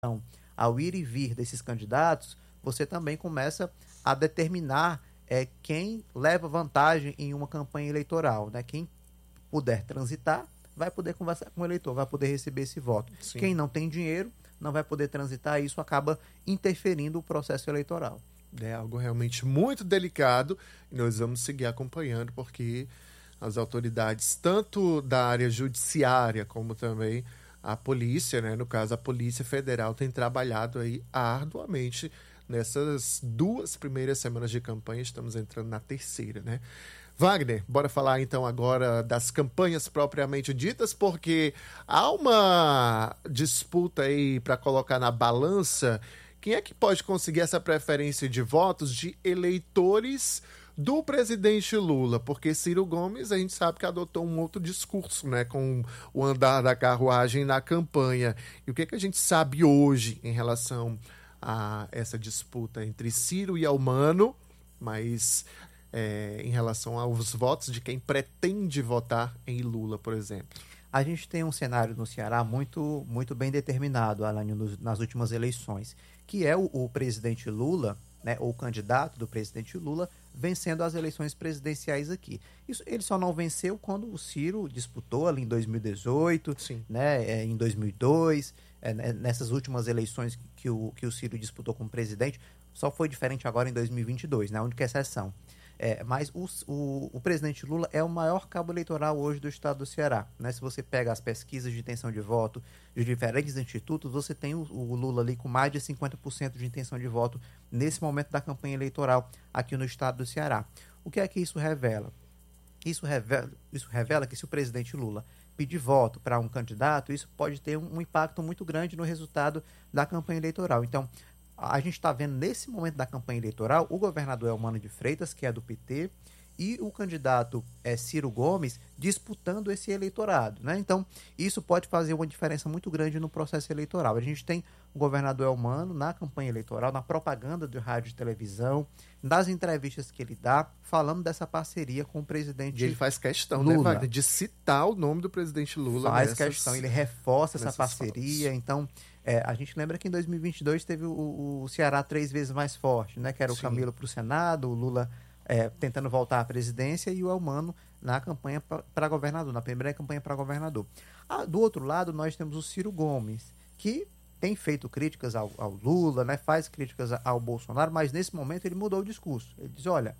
ao ir e vir desses candidatos, você também começa a determinar quem leva vantagem em uma campanha eleitoral, né? Quem puder transitar vai poder conversar com o eleitor, vai poder receber esse voto. Sim. Quem não tem dinheiro não vai poder transitar e isso acaba interferindo o processo eleitoral. É algo realmente muito delicado e nós vamos seguir acompanhando porque as autoridades, tanto da área judiciária como também a polícia, né, no caso a Polícia Federal, tem trabalhado aí arduamente nessas 2 primeiras semanas de campanha, estamos entrando na terceira, né? Wagner, bora falar então agora das campanhas propriamente ditas, porque há uma disputa aí para colocar na balança quem é que pode conseguir essa preferência de votos de eleitores do presidente Lula, porque Ciro Gomes a gente sabe que adotou um outro discurso, né, com o andar da carruagem na campanha. E o que a gente sabe hoje em relação a essa disputa entre Ciro e Elmano, mas em relação aos votos de quem pretende votar em Lula, por exemplo? A gente tem um cenário no Ceará muito, muito bem determinado, Alan, nas últimas eleições, que é o presidente Lula, né, ou o candidato do presidente Lula, vencendo as eleições presidenciais aqui. Ele só não venceu quando o Ciro disputou ali em 2018, né, em 2002, nessas últimas eleições que o Ciro disputou como presidente, só foi diferente agora em 2022, né, a única exceção. Mas o presidente Lula é o maior cabo eleitoral hoje do estado do Ceará, né? Se você pega as pesquisas de intenção de voto de diferentes institutos, você tem o Lula ali com mais de 50% de intenção de voto nesse momento da campanha eleitoral aqui no estado do Ceará. O que é que isso revela? Isso revela que se o presidente Lula pedir voto para um candidato, isso pode ter um impacto muito grande no resultado da campanha eleitoral. Então, a gente está vendo nesse momento da campanha eleitoral o governador Elmano de Freitas, que é do PT, e o candidato Ciro Gomes disputando esse eleitorado, né? Então, isso pode fazer uma diferença muito grande no processo eleitoral. A gente tem o governador Elmano na campanha eleitoral, na propaganda de rádio e televisão, nas entrevistas que ele dá, falando dessa parceria com o presidente E ele faz questão, Lula, né, Wagner, de citar o nome do presidente Lula. Faz questão, ele reforça essa parceria. Falas. Então, a gente lembra que em 2022 teve o Ceará 3 vezes mais forte, né? Que era o Camilo para o Senado, o Lula tentando voltar à presidência e o Elmano na campanha para governador, na primeira campanha para governador. Do outro lado, nós temos o Ciro Gomes, que tem feito críticas ao Lula, né? Faz críticas ao Bolsonaro, mas nesse momento ele mudou o discurso. Ele diz, olha,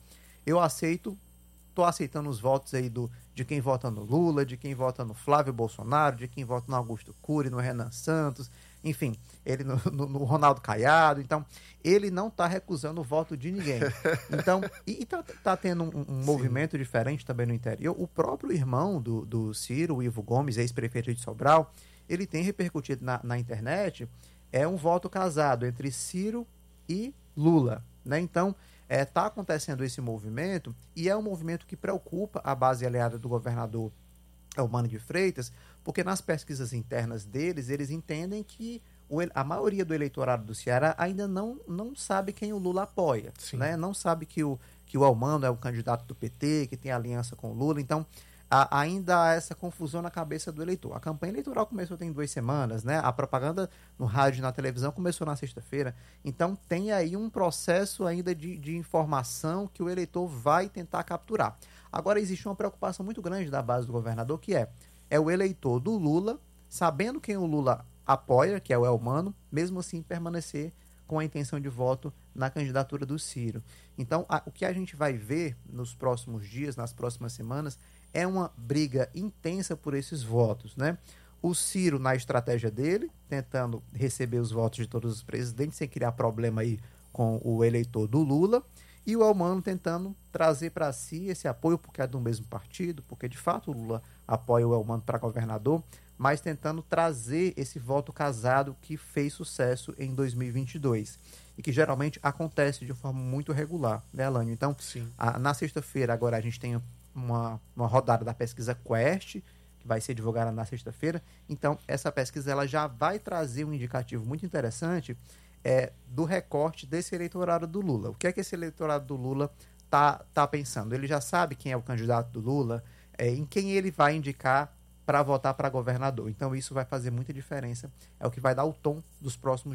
estou aceitando os votos aí de quem vota no Lula, de quem vota no Flávio Bolsonaro, de quem vota no Augusto Cury, no Renan Santos, enfim, ele no Ronaldo Caiado. Então, ele não está recusando o voto de ninguém. Então, e tá tendo um movimento diferente também no interior. O próprio irmão do Ciro, o Ivo Gomes, ex-prefeito de Sobral, ele tem repercutido na internet, um voto casado entre Ciro e Lula, né? Então, está acontecendo esse movimento e é um movimento que preocupa a base aliada do governador Elmano de Freitas, porque nas pesquisas internas deles, eles entendem que a maioria do eleitorado do Ceará ainda não sabe quem o Lula apoia, né? Não sabe que o Elmano é o candidato do PT, que tem aliança com o Lula. Então, ainda há essa confusão na cabeça do eleitor. A campanha eleitoral começou tem 2 semanas, né? A propaganda no rádio e na televisão começou na sexta-feira. Então, tem aí um processo ainda de informação que o eleitor vai tentar capturar. Agora, existe uma preocupação muito grande da base do governador, que é o eleitor do Lula, sabendo quem o Lula apoia, que é o Elmano, mesmo assim permanecer com a intenção de voto na candidatura do Ciro. Então, o que a gente vai ver nos próximos dias, nas próximas semanas, é uma briga intensa por esses votos, né? O Ciro, na estratégia dele, tentando receber os votos de todos os presidentes, sem criar problema aí com o eleitor do Lula, e o Elmano tentando trazer para si esse apoio, porque é do mesmo partido, porque de fato o Lula apoia o Elmano para governador, mas tentando trazer esse voto casado que fez sucesso em 2022 e que geralmente acontece de forma muito regular, né, Alânio? Então, na sexta-feira agora a gente tem uma rodada da pesquisa Quest, que vai ser divulgada na sexta-feira. Então, essa pesquisa ela já vai trazer um indicativo muito interessante do recorte desse eleitorado do Lula. O que é que esse eleitorado do Lula tá pensando? Ele já sabe quem é o candidato do Lula, em quem ele vai indicar para votar para governador. Então, isso vai fazer muita diferença. É o que vai dar o tom dos próximos